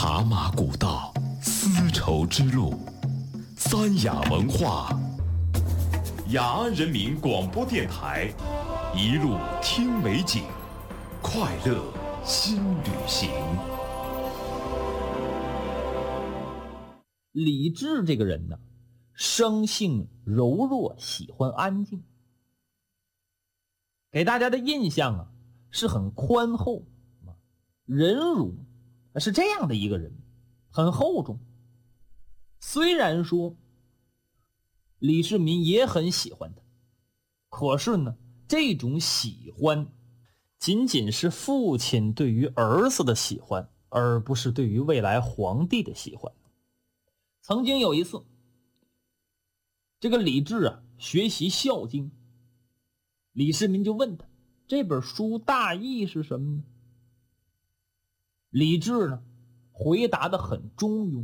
茶马古道，丝绸之路，三雅文化，雅安人民广播电台，一路听美景，快乐新旅行。 李治这个人呢，生性柔弱，喜欢安静，给大家的印象啊是很宽厚、忍辱，是这样的一个人，很厚重。虽然说李世民也很喜欢他，可是呢，这种喜欢仅仅是父亲对于儿子的喜欢，而不是对于未来皇帝的喜欢。曾经有一次，这个李治啊学习《孝经》，李世民就问他这本书大意是什么呢？李治呢回答得很中庸。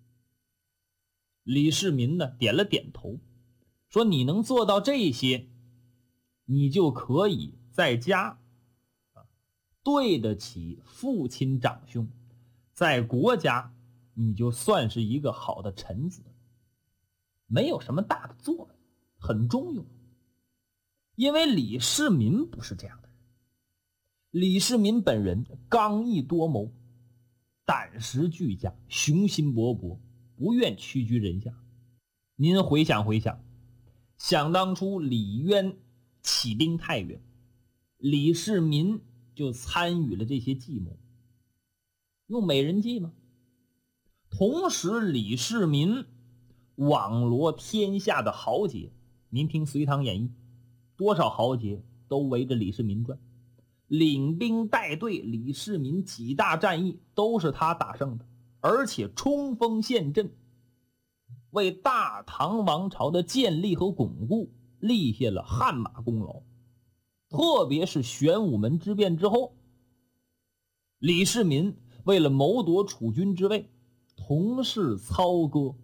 李世民呢点了点头，说你能做到这些，你就可以在家对得起父亲长兄，在国家你就算是一个好的臣子，没有什么大的作为，很中庸。因为李世民不是这样的人，李世民本人刚毅多谋，胆识俱佳，雄心勃勃，不愿屈居人下。您回想回想，想当初李渊起兵太原，李世民就参与了这些计谋，用美人计吗？同时李世民网罗天下的豪杰，您听《隋唐演义》，多少豪杰都围着李世民转，领兵带队，李世民几大战役都是他打胜的，而且冲锋陷阵，为大唐王朝的建立和巩固立下了汗马功劳。特别是玄武门之变之后，李世民为了谋夺储君之位，同室操戈，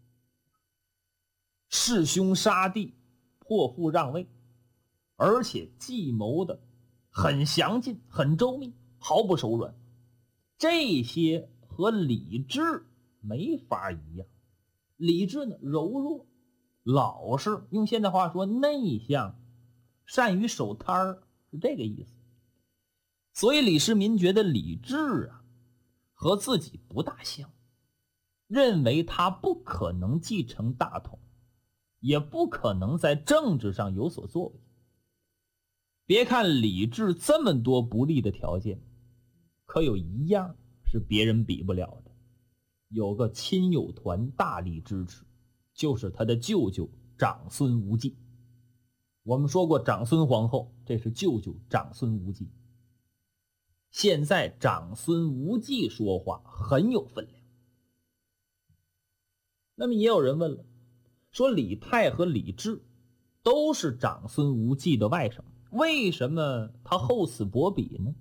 弑兄杀弟，破父让位，而且计谋的很详尽，很周密，毫不手软。这些和李治没法一样。李治呢柔弱，老实，用现代话说内向，善于守摊儿，是这个意思。所以李世民觉得李治啊和自己不大像，认为他不可能继承大统，也不可能在政治上有所作为。别看李治这么多不利的条件，可有一样是别人比不了的，有个亲友团大力支持，就是他的舅舅长孙无忌。我们说过长孙皇后，这是舅舅长孙无忌。现在长孙无忌说话很有分量。那么也有人问了，说李泰和李治都是长孙无忌的外甥，为什么他厚此薄彼呢？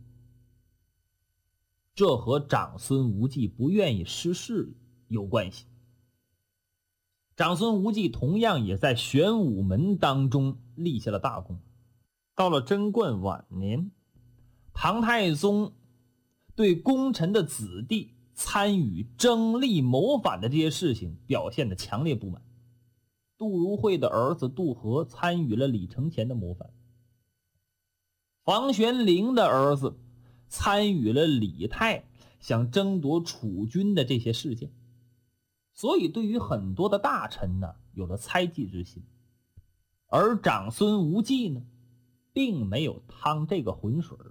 这和长孙无忌不愿意失势有关系。长孙无忌同样也在玄武门当中立下了大功。到了贞观晚年，唐太宗对功臣的子弟参与争利谋反的这些事情表现得强烈不满。杜如晦的儿子杜和参与了李承乾的谋反，房玄龄的儿子参与了李泰想争夺储君的这些事件。所以对于很多的大臣呢，有了猜忌之心。而长孙无忌呢，并没有趟这个浑水。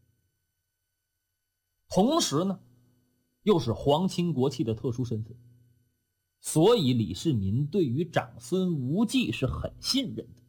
同时呢，又是皇亲国戚的特殊身份，所以李世民对于长孙无忌是很信任的。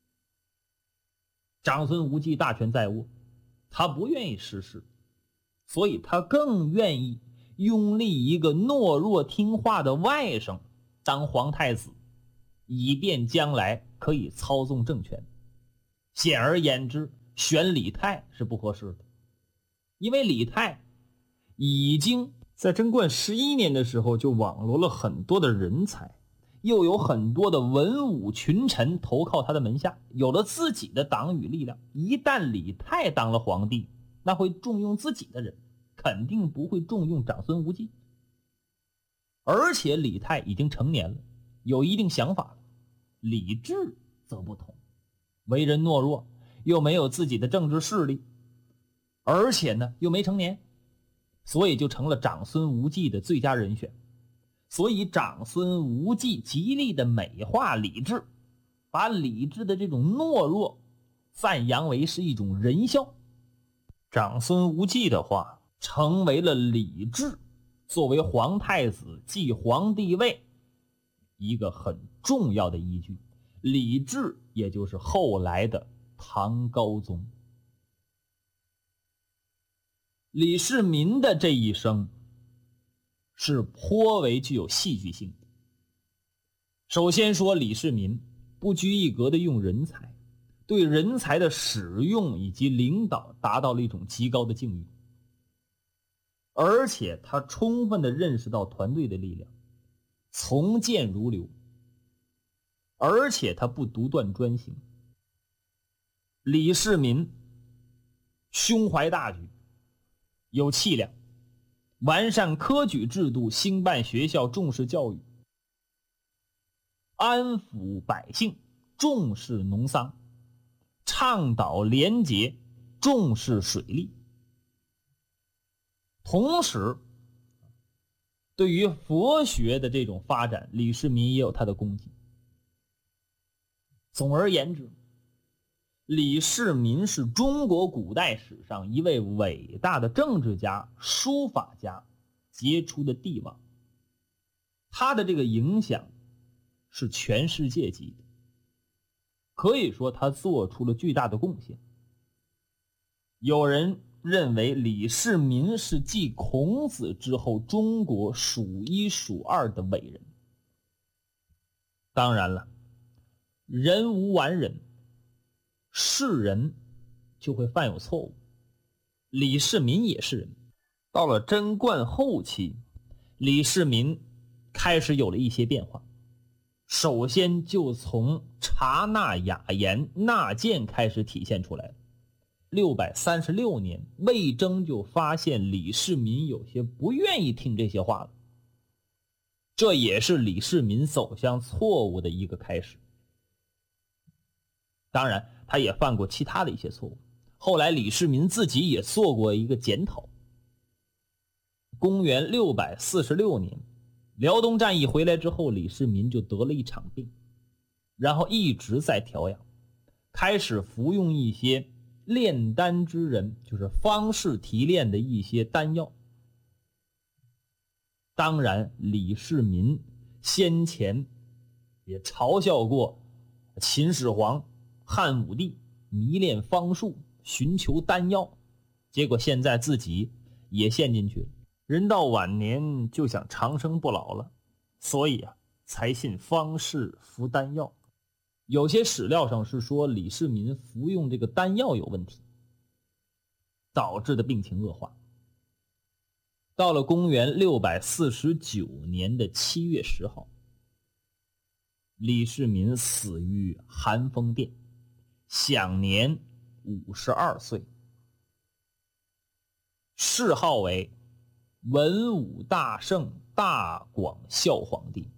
长孙无忌大权在握，他不愿意失势，所以他更愿意拥立一个懦弱听话的外甥当皇太子，以便将来可以操纵政权。显而言之，选李泰是不合适的，因为李泰已经在贞观11年的时候就网罗了很多的人才，又有很多的文武群臣投靠他的门下，有了自己的党羽力量。一旦李泰当了皇帝，那会重用自己的人，肯定不会重用长孙无忌。 而且李泰已经成年了，有一定想法了。李治则不同，为人懦弱，又没有自己的政治势力，而且呢又没成年，所以就成了长孙无忌的最佳人选。所以长孙无忌极力的美化李治，把李治的这种懦弱赞扬为是一种仁孝。长孙无忌的话成为了李治作为皇太子继皇帝位一个很重要的依据。李治也就是后来的唐高宗。李世民的这一生是颇为具有戏剧性的。首先说李世民不拘一格的用人才，对人才的使用以及领导达到了一种极高的境遇，而且他充分的认识到团队的力量，从谏如流，而且他不独断专行。李世民胸怀大局，有气量，完善科举制度，兴办学校，重视教育，安抚百姓，重视农桑，倡导廉洁，重视水利。同时对于佛学的这种发展，李世民也有他的功绩。总而言之，李世民是中国古代史上一位伟大的政治家、书法家，杰出的帝王。他的这个影响是全世界级的，可以说他做出了巨大的贡献。有人认为李世民是继孔子之后中国数一数二的伟人。当然了，人无完人，是人就会犯有错误，李世民也是人。到了贞观后期，李世民开始有了一些变化。首先就从察纳雅言纳谏开始体现出来了。636年，魏征就发现李世民有些不愿意听这些话了，这也是李世民走向错误的一个开始。当然他也犯过其他的一些错误，后来李世民自己也做过一个检讨。公元646年，辽东战役回来之后，李世民就得了一场病，然后一直在调养，开始服用一些炼丹之人，就是方士提炼的一些丹药。当然李世民先前也嘲笑过秦始皇、汉武帝迷恋方术，寻求丹药，结果现在自己也陷进去了。人到晚年就想长生不老了，所以才信方士服丹药。有些史料上是说李世民服用这个丹药有问题，导致的病情恶化。到了公元649年的7月10号，李世民死于寒风殿，享年52岁，谥号为文武大圣大广孝皇帝。